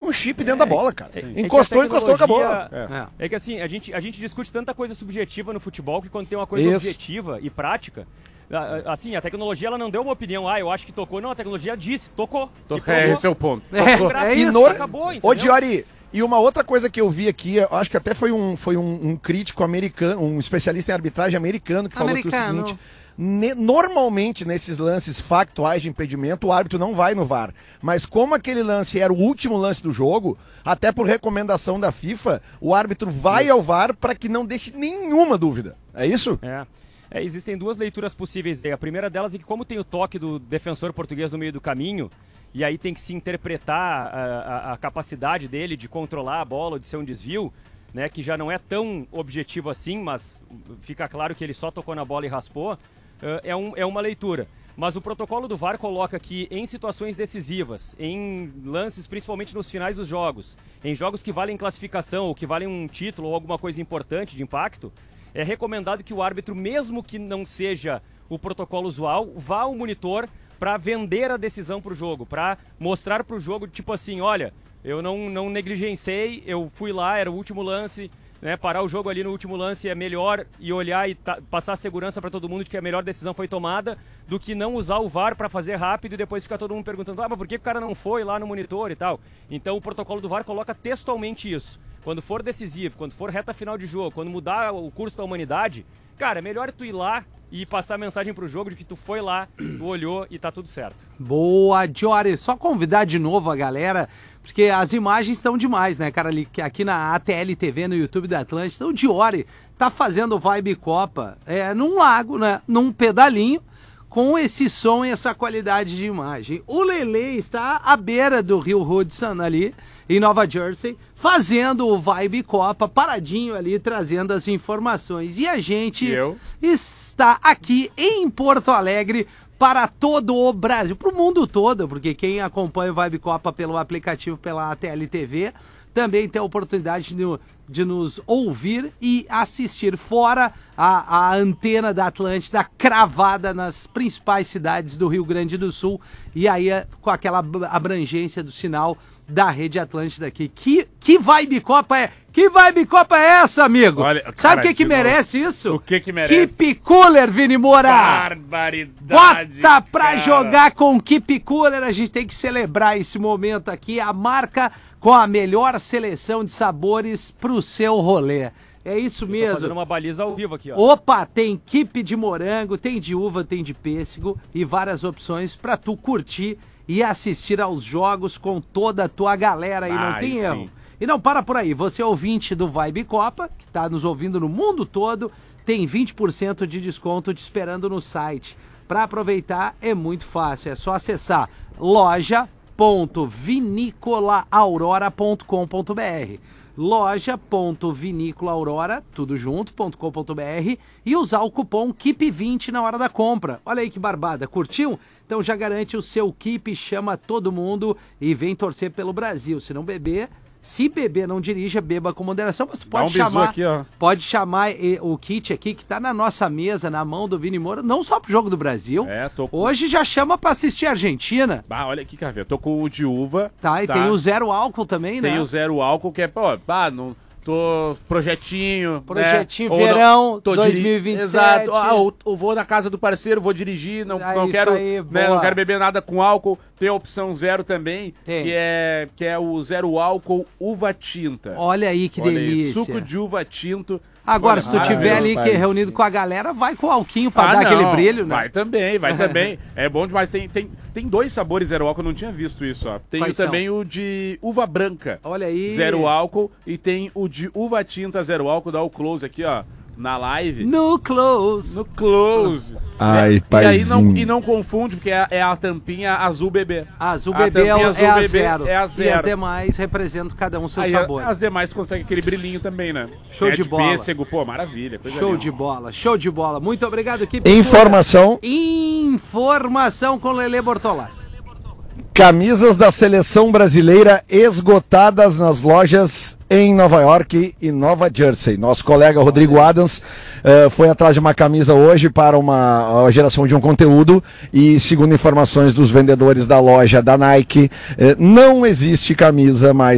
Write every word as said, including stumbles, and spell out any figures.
um chip dentro é, da bola, cara. É, é encostou, encostou, acabou. É. é que assim, a gente, a gente discute tanta coisa subjetiva no futebol que quando tem uma coisa Isso. objetiva e prática, assim, a tecnologia ela não deu uma opinião, ah, eu acho que tocou. Não, a tecnologia disse, tocou. tocou. É, esse é o ponto. É, é isso. Nor... Acabou, entendeu? Ô, Diori, e uma outra coisa que eu vi aqui, eu acho que até foi um, foi um, um crítico americano, um especialista em arbitragem americano que falou americano. que é o seguinte... Ne- normalmente, nesses lances factuais de impedimento, o árbitro não vai no V A R. Mas como aquele lance era o último lance do jogo, até por recomendação da FIFA, o árbitro vai isso. ao V A R para que não deixe nenhuma dúvida. É isso? É. É, existem duas leituras possíveis. A primeira delas é que como tem o toque do defensor português no meio do caminho, e aí tem que se interpretar a, a, a capacidade dele de controlar a bola, de ser um desvio, né, que já não é tão objetivo assim, mas fica claro que ele só tocou na bola e raspou, uh, é, um, é uma leitura. Mas o protocolo do V A R coloca que em situações decisivas, em lances principalmente nos finais dos jogos, em jogos que valem classificação ou que valem um título ou alguma coisa importante de impacto, é recomendado que o árbitro, mesmo que não seja o protocolo usual, vá ao monitor para vender a decisão para o jogo, para mostrar para o jogo, tipo assim, olha, eu não, não negligenciei, eu fui lá, era o último lance, né, parar o jogo ali no último lance é melhor e olhar e passar a segurança para todo mundo de que a melhor decisão foi tomada do que não usar o V A R para fazer rápido e depois ficar todo mundo perguntando, ah, mas por que o cara não foi lá no monitor e tal? Então o protocolo do V A R coloca textualmente isso. Quando for decisivo, quando for reta final de jogo, quando mudar o curso da humanidade, cara, é melhor tu ir lá e passar a mensagem pro jogo de que tu foi lá, tu olhou e tá tudo certo. Boa, Diori. Só convidar de novo a galera, porque as imagens estão demais, né, cara? Aqui na A T L T V, no YouTube da Atlântida, o Diori tá fazendo Vibe Copa é, num lago, né? Num pedalinho, com esse som e essa qualidade de imagem. O Lele está à beira do Rio Hudson ali, em Nova Jersey, fazendo o Vibe Copa, paradinho ali, trazendo as informações. E a gente Eu? está aqui em Porto Alegre para todo o Brasil, para o mundo todo, porque quem acompanha o Vibe Copa pelo aplicativo, pela A T L T V, também tem a oportunidade de, de nos ouvir e assistir fora a, a antena da Atlântida cravada nas principais cidades do Rio Grande do Sul e aí com aquela abrangência do sinal da Rede Atlântida aqui. Que, que Vibe Copa é? Que Vibe Copa é essa, amigo? Olha, sabe o que que merece isso? O que que merece? Keep Cooler, Vini Moura! Barbaridade! Bota pra cara. jogar com Keep Cooler, a gente tem que celebrar esse momento aqui, a marca com a melhor seleção de sabores pro seu rolê. É isso mesmo. Tô fazendo uma baliza ao vivo aqui, ó. Opa, tem keep de morango, tem de uva, tem de pêssego e várias opções pra tu curtir e assistir aos jogos com toda a tua galera aí, não tem erro. E não para por aí, você é ouvinte do Vibe Copa, que tá nos ouvindo no mundo todo, tem vinte por cento de desconto te esperando no site. Para aproveitar é muito fácil, é só acessar loja ponto vinícola aurora ponto com ponto br loja ponto vinícola aurora, tudo junto, ponto com ponto br e usar o cupom keep vinte na hora da compra. Olha aí que barbada, curtiu? Então já garante o seu keep, chama todo mundo e vem torcer pelo Brasil. Se não beber, se beber não dirija, beba com moderação, mas tu pode um chamar, aqui, ó. pode chamar e, o kit aqui que tá na nossa mesa, na mão do Vini Moura, não só pro Jogo do Brasil. É, tô com... Hoje já chama pra assistir a Argentina. Bah, olha aqui, cara, eu tô com o de uva. Tá, e tá. Tem o zero álcool também, tem né? Tem o zero álcool que é, pô, bah, não... Tô projetinho, Projetinho, né? verão, não, dois mil e vinte e sete. Exato. Ah, eu, eu vou na casa do parceiro, vou dirigir, não, ah, não quero, aí, né, não quero beber nada com álcool. Tem a opção zero também, Tem. que é que é o zero álcool uva tinta. Olha aí que Olha delícia. Aí, suco de uva tinto. Agora, Olha, se tu tiver ali que, reunido com a galera, vai com o alquinho pra ah, dar não, aquele brilho, né? Vai também, vai também. É bom demais. Tem, tem, tem dois sabores zero álcool, eu não tinha visto isso, ó. Tem Quais também são? o de uva branca. Olha aí. Zero álcool. E tem o de uva tinta zero álcool, dá o close aqui, ó. Na live. No close. No close. Ai, é, paizinho. E aí não, e não confunde, porque é, é a tampinha azul bebê. A azul bebê é, azul é, a bebê zero. é a zero. E as demais representam cada um seu aí sabor. As demais conseguem aquele brilhinho também, né? Show é de, de bola. Pêssego, pô, maravilha. Coisa show linda. de bola, show de bola. Muito obrigado, equipe. Informação. Informação com Lele Bortolassi. Camisas da seleção brasileira esgotadas nas lojas em Nova York e Nova Jersey. Nosso colega Rodrigo Adams uh, foi atrás de uma camisa hoje para uma a geração de um conteúdo e, segundo informações dos vendedores da loja da Nike, uh, não existe camisa mais